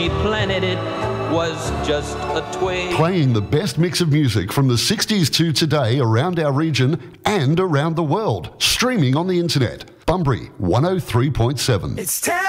Planet, it was just a twig. Playing the best mix of music from the 60s to today around our region and around the world. Streaming on the internet. Bunbury 103.7. It's time.